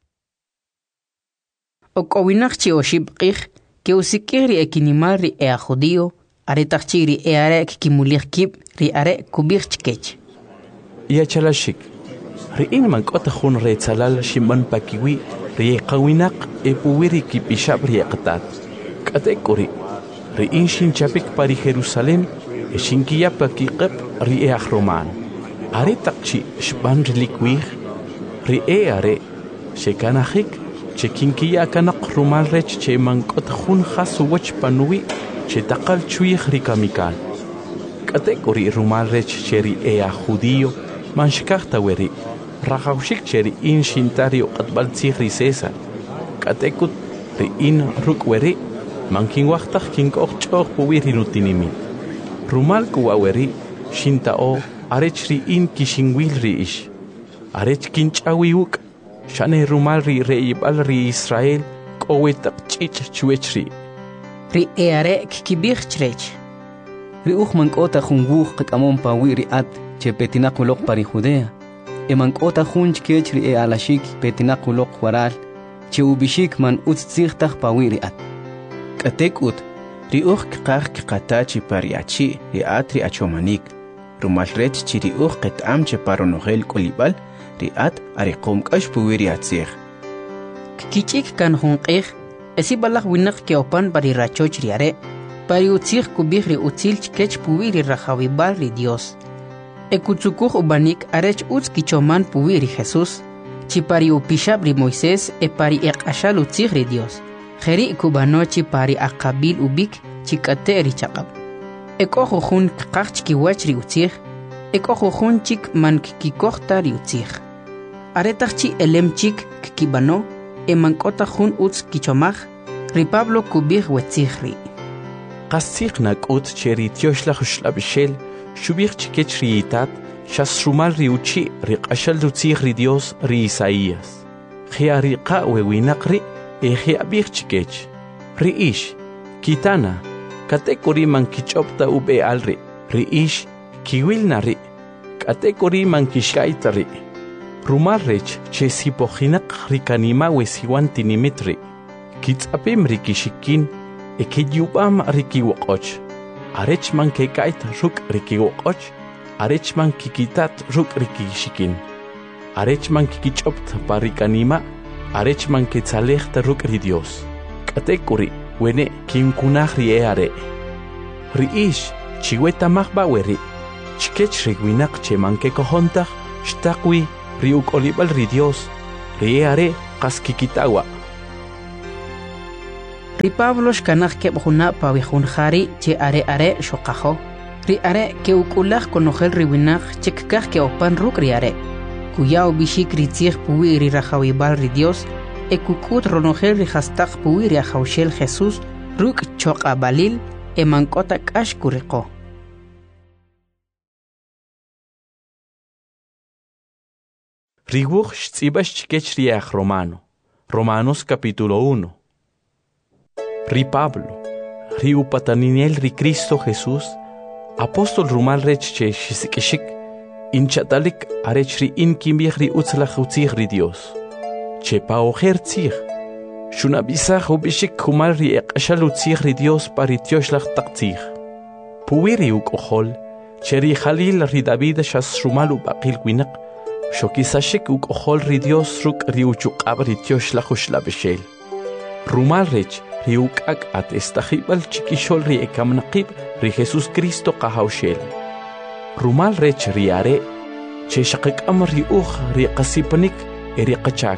Okowinak chi oshib qij que usikiri ekinimal ri ea judío aretach chi ri e arek kimulich kib ri are kubich chkech. Yachalashik ri in mankota jun re tzalal shimban pakiwi ri qawinak e puwiri kipishab ri qtat. Katekuri ri in shinchapik pari Jerusalem e shinkiyapa kiqeb ri e Roman. Aretach chi shban ri likwij ri e are shekanajik che kinkiya kanaq rumal rech che mankot jun khasu wach panui che taqal chuij ri kamikal. Katekuri rumal rech cheri ea judío manshkachta weri rajawshik cheri in shintario qatbal tzij ri César. Katekut ri in ruk weri mankin waqtaj kinkoj ch'oj puwi ri nutinimit. Rumal kuwa weri shintao arech ri in kishinwil ri ish. Arech kinch'awi wuk shane rumal ri reibal ri Israel kowetaq ch'ich chuech ri. Ri eare kibig chrech. Ri uj mankota jun wuj qak'amon pawi ri at che petinaq uloq pari Judea. E mankota jun chkech ri e alashik petinaq uloq waral che ubishik man utz tzigtaj pawi ri at. Katekut ri uj kqaj kqatachi pariachi ri at ri achomanik. Rumal rech chi ri uj qet'am che paronogel kulibal ri at ariqom k'ax puwiri atzij. Kichik kan jun qij esi balaj winaq ke opan pari rachoch ri are pari utzij kubij ri utzil chkech puwiri rajawibal ri Dios. E kutsukuj ubanik arech utz kichoman puwiri Jesús chi pari upishab ri Moisés e pari eq'ashal utzij ri Dios. Jeri kubano chi pari aqabil ubik chi kate ri chaqab. E kojo jun kqaj chkiwach ri utzij e kojo jun chik man kikojta ri utzij. Aretach chi elem chik kibano e mankota jun utz kichomaj ri Pablo kubij wetzij ri. Qastzij nak'ut cheri tioxlaj xlabixel shubij chkech ri itat shas rumal ri uchi ri q'axal utzij ri Dios ri Isaías. Jia ri qa wewinaq ri e jia bij chkech. Ri ish kitana katekuri man kich'opta ube al ri. Ri ish kiwilna ri. Katekuri man kishkaita ri. Rumal rech che sipojinaq ri kanima wesiwan tinimitri. Kitz'apim ri kishikin e kiyub'am ri kiwoq'och. Arech man kekait ruk ri kiwoq'och. Arech man kikitat ruk ri kishikin. Arech man kikich'opt pa ri kanima. Arech man ketzalejta ruk ri Dios. Katekuri wene kinkunaj ri e are. Ri ish chiwetamaj baweri. Chkech ri winaq che man kekojontaj shtaqwi riuk olibal ri Dios, ri are kaskikitawa. Ri Pablo shkanaj kebjuna pawihun jari che are are shokajo. Ri are ke ukulaj konojel ri winaj chekkaj ke opan ruk ri are. Kuyao bishik ri tzij puwi ri rajawibal ri Dios, e kukut ronojel ri hastak puwi ri ajaushel Jesús, ruk choka balil, e mankota kash kuriko. Riguj tzibas chikech riach Romano. Romanos capítulo uno. Ri Pablo, ri upataninel ri Cristo Jesús, apóstol rumal rech che shisikishik, inchatalik arech ri in kimbich ri utzlach utzich ri Dios. Che paojer tzich, shunabisach ubishik kumal ri eqashal utzich ri Dios paritioslach taktzich. Puwiri uk ojol, che ri Jalil ri David shas rumal upakil winak, shokisashik uk ojol ri Dios ruk ri uchukab ri tioslach ushlabeshel. Rumal rech ri ukak at estajibal chikishol ri ekamnaqib ri Jesus Cristo qahawshel. Rumal rech ri are, che shaqikam ri uj ri qasipanik e ri qachak.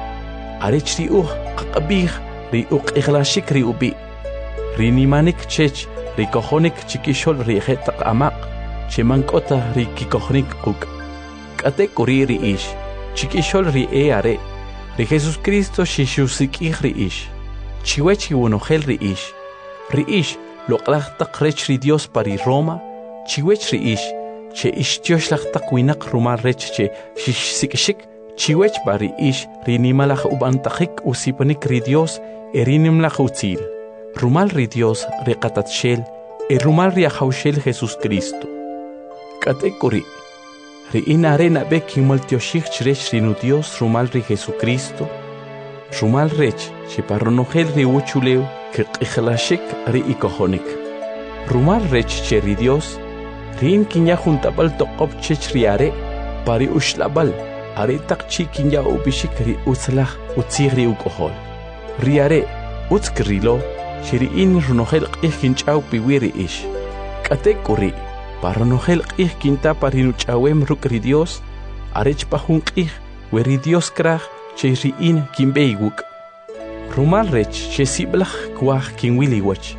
Arech ri uj qaqabih ri uq iglashik ri ubi. Ri nimanik chech ri kojonik chikishol ri jetaq amaq, che mankota ri kikojonik quk. Kate kuri ri ish, chikishol ri e are, ri Jesus Cristo shishusikih ri ish. Chiwechi wonojel ri ish, ri ish loqlaj taq rech ri Dios pari Roma, chiwech ri ish, che ish tioshlaj taq winak rumal rech che shishsikishik, chiwech bari ish ri nimalaj ubantajik usipanik ri Dios e ri nimlaj utzil. Rumal ri Dios ri qatatshel, e rumal ri ajawshel Jesus Cristo. Kate kuri, ri in arena be kimal tioshik chrech ri nu Dios rumal ri Jesucristo, rumal rech che parronojel ri uchuleu que qijlashik ri ikojonik. Rumal rech che ri Dios, ri in kinya juntabal toqob chech ri are, pari ushlabal, are takchi kinya ubishik ri utzlach utzig ri ukojol. Ri are, utzkrilo, che ri in runojel qij kinchaw piwiri ish. Kate kuri, parronojel qij kinta pari nuchawem ruk ri Dios, arech pahun qij, we ri Dios kraj, che ri in kinbeiguk. Rumal rech che siblach kwaj kinwiliwach.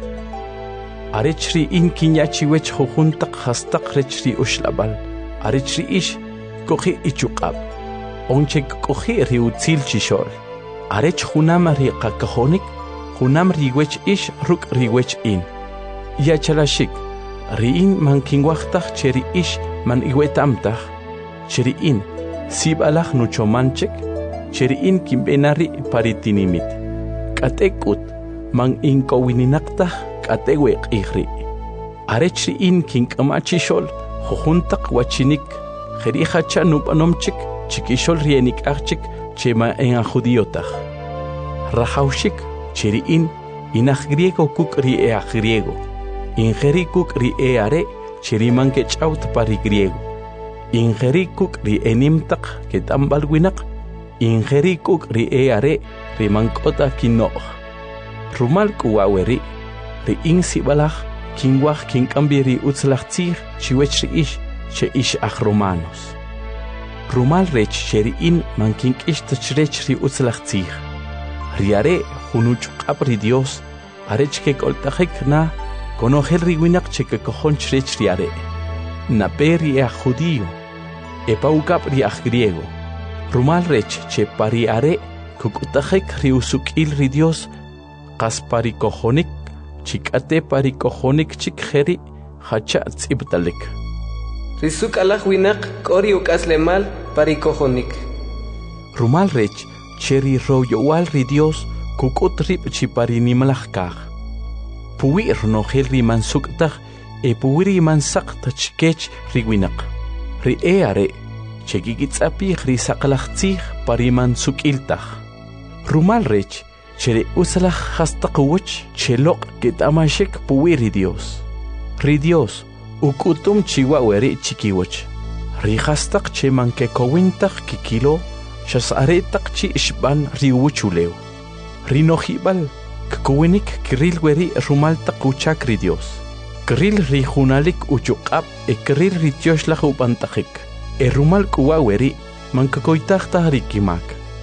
Arech ri in kinyachiwech jujuntak hastak rech ri ushlabal. Arech ri ish koji ichukab. Onche koji ri utzil chishol. Arech junam ri qakajonik, junam ri wech ish ruk ri wech in. Yachalashik, ri in man kinwachtak che ri ish man iwetamtak. Che ri in sibalach nuchomanchek, che ri in kimbenari paritinimit. Katekut man inkowininaktah kateweq ihri. Arech ri in kinkamachishol jujuntak wachinik, jerihacha nupanomchik, chikishol rienik archik, chema en a judiotah. Rajaushik, cheri in, inach griego kuk ri e a griego. Ingeri kuk ri e are, cheri man kechaut pari griego. Ingeri kuk ri enimtak ketambal winak, ingeri kuk ri e are, ri mankota kinoj. Rumal kuwaweri, ri in sibalach, kinwach kinkambiri utzlach tzir, chiwech ri ish, che ish ach Romanos. Rumal rech cheri in man kinkish tachrech ri utzlach tzir. Riare junuchqab ri Dios, arech ke koltajek na, konojel ri winak che ke kojon chrech riare. Na peri a judío, e paukap ri ach griego. Rumal rech che pariare, kukutajek ri usukil ri Dios, qas parikojonik, chikate parikojonik chik jeri, hacha tzibtalik. Risuk alaj winak kori ukaslemal parikojonik. Rumal rech cheri royowal ri Dios, kukut rip chiparinimalaj kaj. Puwir nojel ri mansuktaj, e puwiri mansak tachkech ri winak. Ri eare, chekikitzapi ri sakalaj tzij parimansukiltaj. Rumal rech, chere usalaj hastaqwach, chelok ketamashek puwiri Dios. Ri Dios, ukutum chiwaweri chikiwach. Ri hastaq che mankekowintaj kikilo, shasaretak chi ishban ri wuchuleo. Ri nojibal, kkuwinik kiril weri rumal takuchak ri Dios. Kiril ri junalik uchukab e kiril ri tioshlaj upantajik. E rumal kuwaweri, mankakoytaqta rikimak.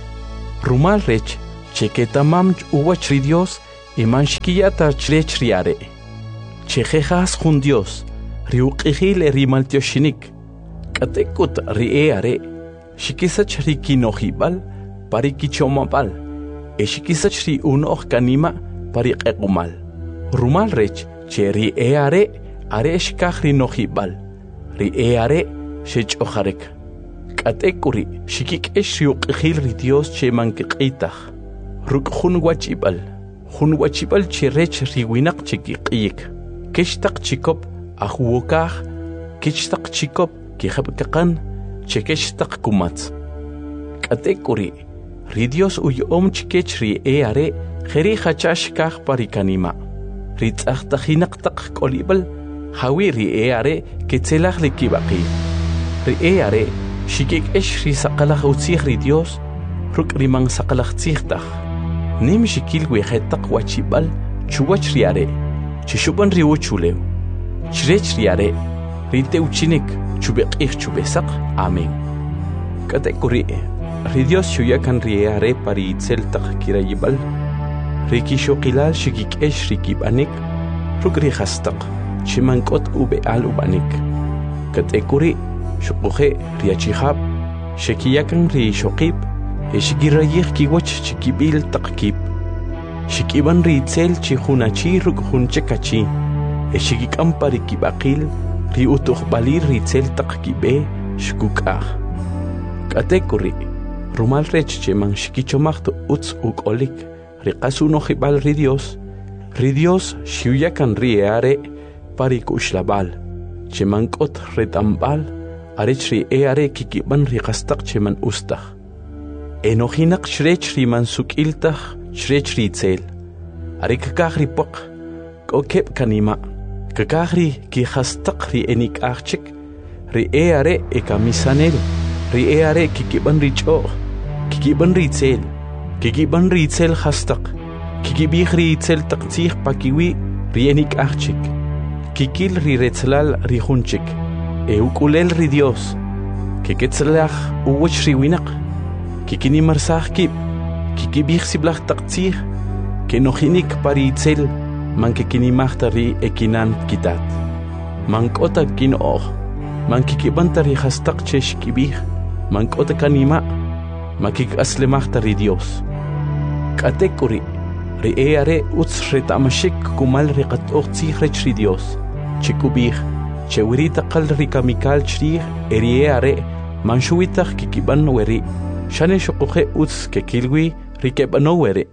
Rumal rech cheketamam uwach ri Dios iman shkiyata chrech riare. Chejejas jun Dios riuqihil rimaltioshinik. Katekut rieare shikisach rikinojibal parikichomapal. Eshikisach ri unoh kanima pariqequmal. Rumal rech che rieare are shkaj rinojibal. Rieare shech'ojarek. Katekuri shikik esh riuqihil ri Dios che mankiqitaj. Ruk jun wachibal. Jun wachibal che rech riwinaq chikiqiyik. Kishtaq chikop ahuokaj. Kishtaq chikop kihabkakan chekeshtaq kumatz. Katekuri ri Dios uyom chikech ri eare jeri hachashkaj parikanima. Ri tzahtajinaqtaq kolibal hawi ri eare ketzelaj likibaqi. Ri eare shikik esh ri saqalaj utzij ri Dios ruk riman saqalaj tzijtaj. Nim shikil wijetaq wachibal chuwach ri are chishuban ri uchulew. Chrech ri are ri teuchinik chubeqij chubesaq. Amén. Katekuri ri Dios shuyakan ri are pari itzeltaq kirayibal. Ri kishoqilal shikik esh ri kibanik ruk ri hastaq chimankot ube al ubanik. Katekuri shuquje ri achihab shekiyakan ri shoqib eshigirayih kiwach chikibil taqkib. Shikiban ri itzel chihunachi ruk hunchekachi. Eshigikam parikibaqil ri utuqbalir ri itzel taqkibe shkukaj. Katekuri rumal rech cheman shikichomaqtu utz ukolik ri qasunojibal ri Dios. Ri Dios shuyakan ri eare parikushlabal. Chemankot retambal arech ri eare kikiban ri qastaq cheman ustaj. Enojinak shrech ri mansukiltaj shrech ri itzel. Are kakaj ri poq kokeb kanima. Kakaj ri kihastaq ri enikajchik. Ri eare ekamisanel. Ri eare kikiban ri ch'oq. Kikiban ri itzel. Kikiban ri itzel hastaq. Kikibij ri itzel taqtzij pakiwi ri enikajchik. Kikil ri retzlal ri junchik. Eukulel ri Dios. Kiketzlaj uwach ri winaq. Kikinimarsaj kib. Kikibij siblaj taqtzij. Kenojinik pari itzel man kikinimajta ri ekinan kitat. Man kota kinoj. Man kikibanta ri hastaq che shkibij. Man kota kanima. Man kikaslemajta ri Dios. Katekuri ri eare utz retamashik kumal ri qat'uq tzij rech ri Dios. Chikubij chewirita qal ri kamikal chrij eri eare man shuwitaj kikiban weri. Shane shuquje utz kekilwi ri kebano weri.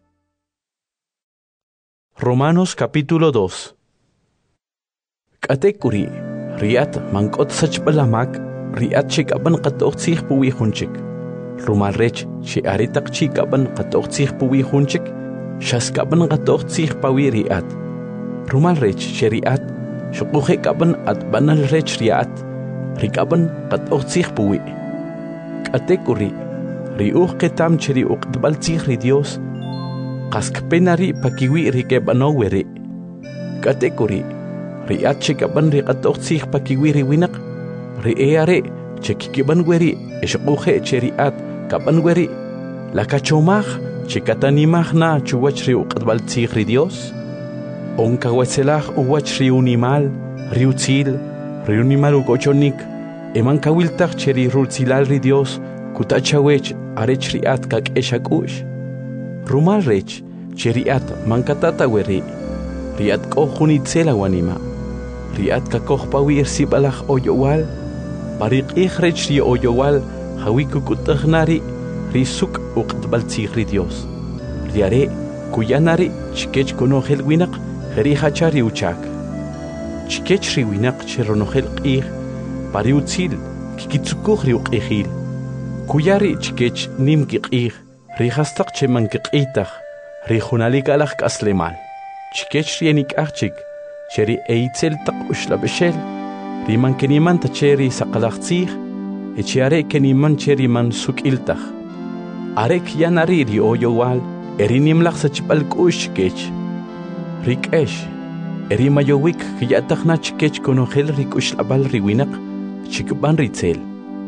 Romanos capítulo dos. Katekuri riat mankot sachbalamak riat chikaban qat'uq tzij puwi junchik. Rumal rech chi aritaq chikaban qat'uq tzij puwi junchik. Shaskaban qat'uq tzij pawi riat. Rumal rech sheriat shuquje kaban at banal rech riat. Rikaban qat'uq tzij puwi. Katekuri riuq ketam cheri uqtbal tzij ri Dios. Qaskpenari pakiwi ri kebano weri. Katekuri riat chikaban ri qat'uq tzij pakiwi ri winaq. Ri eare chekikiban weri eshquje cheriat kaban weri. La kachomaj chikatanimaj na chuwach ri uqtbal tzij ri Dios. Onka wetzelaj uwach ri unimal, ri utzil, ri unimal ukochonik. Eman kawiltaj cheri rutzilal ri Dios kutachawech arech riat kak eshakush. Rumal rech cheriat mankatata weri. Riat kohun itzela wanima. Riat kakoj pawir sibalaj oyowal. Parik ijrech ri oyowal hawikukutajnari ri suk uqtbal tzij ri Dios. Riare kuyanari chikech konojel winaq jeri hachari uchak. Chikech ri winaq cheronojel q'ij pari utzil kikitzukuj ri uq'ijil. Kuyari chikech nim kiq'ij ri hastaq cheman kiq'iytaj ri junalik alaj k'aslemal. Chikech ri enik'ajchik cheri eitzel taq uxlabexel ri man kenimanta cheri saqalaj tzij echiare keniman cheri man suk'iltaj. Arek yanari ri oyowal eri nimlaj sachb'al k'ux chikech. Ri k'ex eri mayowik kiyatajna chikech konojel ri k'uxlab'al ri winaq chikban ri itzel.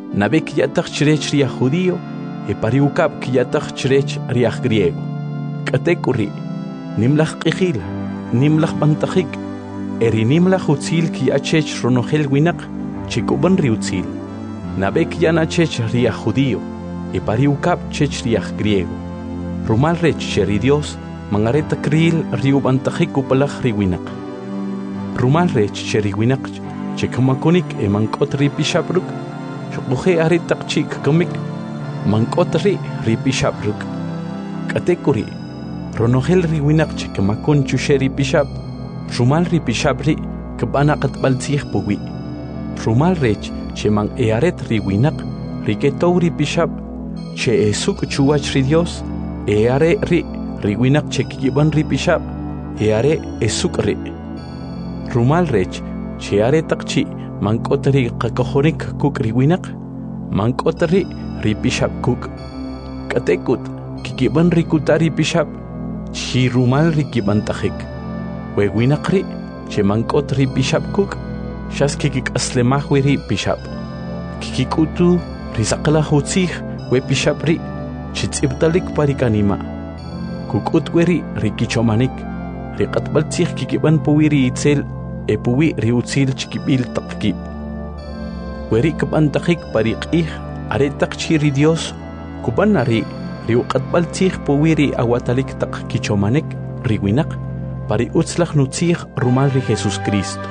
nabe kiyataq chirech riya judío e pariukap kiyataq chirech riya griego katekuri nimlaj qijil nimlaj pantajik eri nimlaj utzil kiyachech ronojel winak chikuban riutzil nabe kiyanachech riya judío e pariukap chech riya griego rumal rech cheri Dios mangareta kril riu pantajik upalaj riwinak rumal rech cheri winak chekamakonik e mankot ripishabruk Shukuhe aritak chik kamik mankotri ripishabruk katekuri ronogel riwinak chikamakon chusheri pishab rumal ripishabri kabanakat balzih puwi rumal rech chemang earet riwinak riketou ripishab che esuk chuwach ri Dios eare ri riwinak chekiban ripishab eare esuk ri rumal rech che aretak chi mankotri qakohonik kuk riwinak mankotri ripishab kuk katekut kikiban rikutari pishab chi rumal rikiban tajik wewinakri che mankotri pishab kuk shas kikik aslemahwi ri pishab kikikutu risaqla hutzih we pishab ri chitzibtalik parikanima kukut weri rikichomanik riqatbaltzih kikiban puwiri itzel e puwi riutzil chikibil taqki weri kabantakik pariqih aretak chiri Dios kubanari riuqatbaltzih puwiri awatalik taq kichomanek riwinak pari utzlaq nutzih rumal ri Jesus Cristo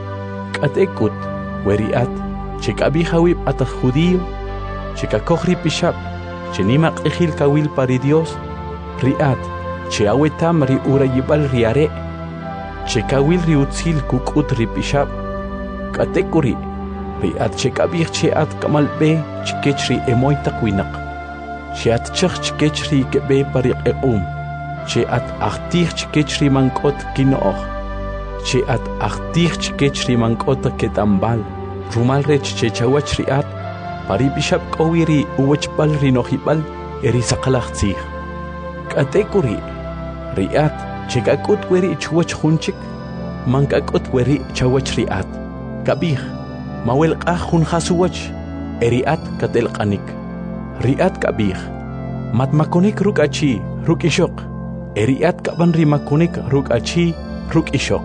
katekut weri at chikabihawib atak judío chikakohri pishab chinimaq ejil kawil pari Dios riat chiawetam ri urayibal riare chekawil riutzil kukut ripishab katekuri riat chekabih cheat kamalbe chikechri emoy takwinak cheat chakh chikechri kebe pariq eum cheat achtih chikechri mankot kinooh cheat achtih chikechri mankot ketambal rumal rech chechawach riat paribishab kowiri uwachbal rinohibal eri saqalaqtzih katekuri riat chekakut weri chuwach hunchik mankakut weri chawach riat kabih mawel qahun khasuwach eriat katelqanik riat kabih matmakonik rukachi rukishok eriat kaban rimakonik rukachi rukishok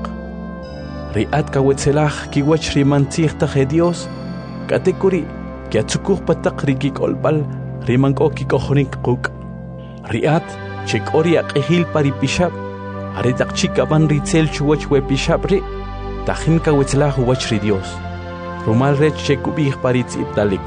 riat kawetselah kiwach rimantzih ta Dios katekuri kiatsukuh patak rikikolbal rimanko kikohonik quk riat chekori aqihil paripishab aretak chikaban ritzel chuwach we pishabri tajim kawetlah huwach ri Dios rumal rech chekubih paritz ibdalik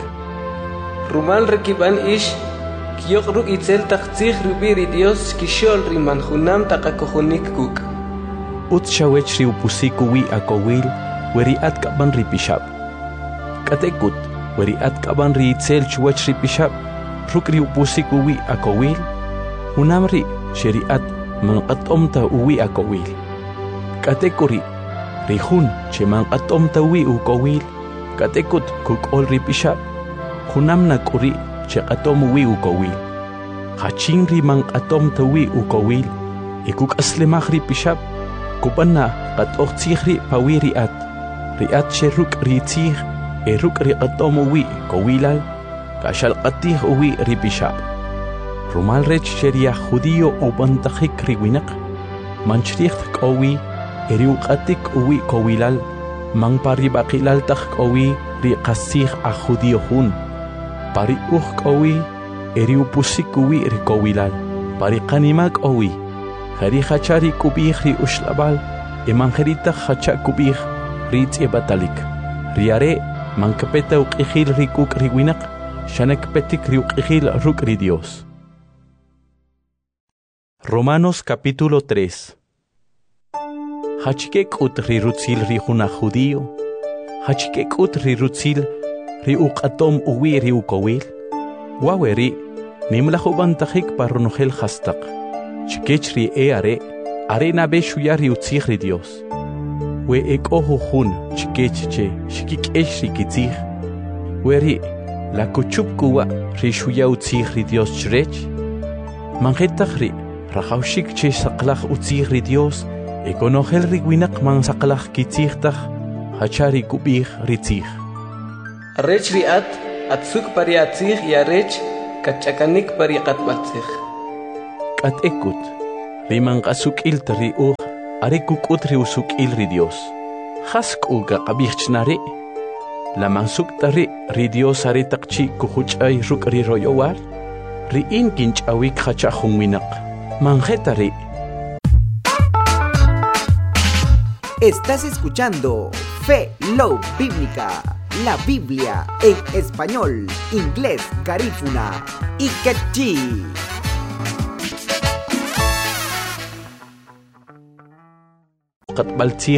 rumal rekiban ish kiyok ruk itzel taqtzih rubiri Dios kishol riman hunam taqakohonik kuk ut shawech ri upusiku wi akowil weri at kaban ri pishab katekut weri at kaban ri itzel chuwach ri pishab ruk ri upusiku wi akowil unamri sheriat manqatomta uwi akowil katekuri rihun che manqatomta uwi ukowil katekut kukol ripishab hunamna kuri che qatom uwi ukowil hachin ri manqatomta uwi ukowil ikuk aslemah ripishab kubanna qatoqtzih ri pawiri at riat che ruk ritzih e ruk ri qatom uwi kowilal kashal qatih uwi ripishab rumal rech sheria judío o bantajik riwinak manchricht kowi eriu qatik uwi kowilal man pari baqilal tak kowi ri qasih a judío hun pari uj kowi eriu pusik uwi ri kowilal pari qanimak owi khari khachari kubih ri ushlabal e manjerita khacha kubih ri tsebatalik riare man kapeta uqihil ri kuk riwinak shanak petik ri uqihil ruk ri Dios. Romanos capítulo tres. Hachikek ut ri rutzil ri juna judío, hachikek ut ri rutzil ri uqatom uwi ri ukowil, waweri nimlajubantajik parronojel hastak, chikech ri eare, arena be shuya ri utzih ri Dios, we ek ojo jun chikech che shikikesh ri kitzih, weri la kuchup kuwa ri shuya utzih ri Dios chrech, manjetaj ri Rajaushik che saqlaq utzih ri Dios e konojel ri winak man saqlaq kitzihtaj hachari kubih ritzih Arrech riat atsuk pari atzig yarech kachakanik pari qatbaltzig. Kat ekut, riman kasuk il tari ur, arekuk utri usuk il ri Dios. Hask uga kabirchnari, lamang suk tari ri Dios ari takchi kuhuchay ruk ri royowar, ri in kinch awik hachahung winak, manjetari. Estás escuchando Fe Love Bíblica, la Biblia en español, inglés, garífuna y quechí. Qatbaltzig